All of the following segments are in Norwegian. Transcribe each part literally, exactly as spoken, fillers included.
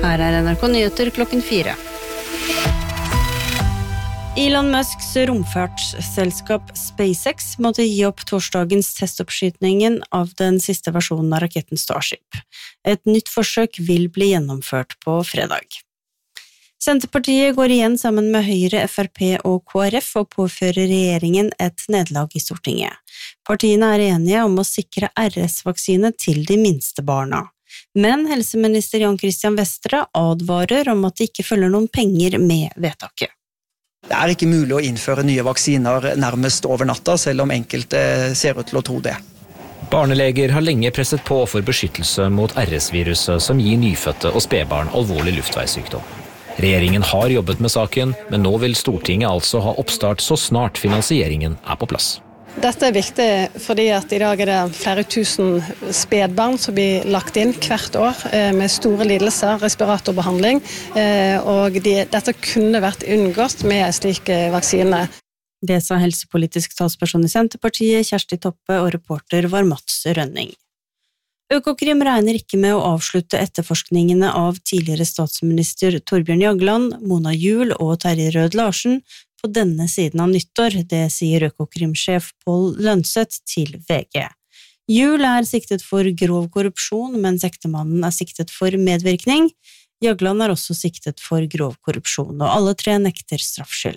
Her er N R K Nyheter klokken fire. Elon Musks romfartsselskap SpaceX måtte gi opp torsdagens testoppskytningen av den siste versjonen av raketten Starship. Et nytt forsøk vil bli gjennomført på fredag. Senterpartiet går igjen sammen med Høyre, F R P og K R F og påfører regjeringen et nederlag i Stortinget. Partiene er enige om å sikre R S-vaksine til de minste barna. Men helseminister Jan Christian Vestre advarer om at det ikke følger noen penger med vedtaket. Det er ikke mulig å innføre nye vaksiner nærmest over natta, selv om enkelte ser ut til å tro det. Barneleger har lenge presset på for beskyttelse mot R S-viruset som gir nyfødte og spedbarn alvorlig luftveissykdom. Regjeringen har jobbet med saken, men nå vil Stortinget altså ha oppstart så snart finansieringen er på plass. Dette er viktig fordi at i dag er det flere tusen spedbarn som blir lagt inn hvert år med store lidelser, respiratorbehandling, og de, dette kunne vært unngått med en slik vaksine. Det sa helsepolitisk talsperson i Senterpartiet, Kjersti Toppe, og reporter var Mats Rønning. Økokrim regner ikke med å avslutte etterforskningene av tidligere statsminister Torbjørn Jagland, Mona Juul og Terje Rød Larsen på denne siden av nyttår, det sier Økokrim-sjef Pål Lønseth til V G. Juul er siktet for grov korrupsjon, mens ektemannen er siktet for medvirkning. Jagland er også siktet for grov korrupsjon, og alle tre nekter straffskyld.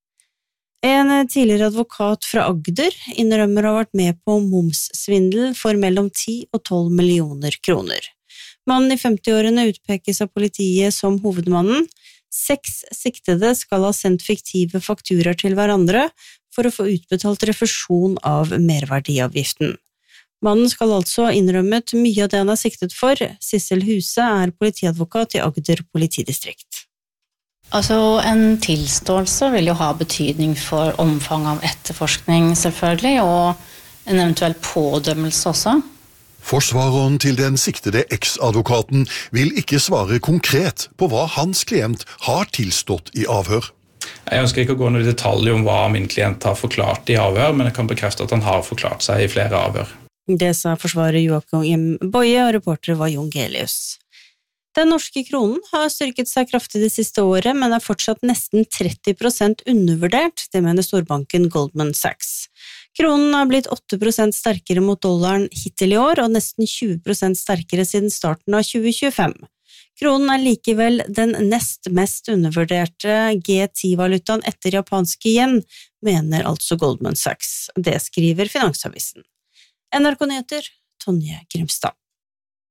En tidligere advokat fra Agder innrømmer å ha vært med på momssvindel for mellom ti og tolv millioner kroner. Mannen i femti-årene utpekes av politiet som hovedmannen. Seks siktede skal ha sendt fiktive fakturaer til hverandre for å få utbetalt refusjon av merverdiavgiften. Mannen skal altså ha innrømmet mye av det han er siktet for. Sissel Huse er politiadvokat i Agder politidistrikt. Altså, en tilståelse vil jo ha betydning for omfang av etterforskning selvfølgelig, og en eventuell pådømmelse også. Forsvareren til den siktede eksadvokaten vil ikke svare konkret på hva hans klient har tilstått i avhør. Jeg ønsker ikke å gå noe i detalj om hva min klient har forklart i avhør, men jeg kan bekrefte at han har forklart seg i flere avhør. Det sa forsvarer Joakim Boye, og reporter var Jon Gelius. Den norske kronen har styrket seg kraftig det siste året, men er fortsatt nesten tretti prosent undervurdert, det mener storbanken Goldman Sachs. Kronen har blitt åtte prosent sterkere mot dollaren hittil i år, og nesten tjue prosent sterkere siden starten av tjue tjuefem. Kronen er likevel den nest mest undervurderte G ti-valutaen etter japanske yen, mener altså Goldman Sachs. Det skriver Finansavisen. N R K Nyheter, Tonje Grimstad.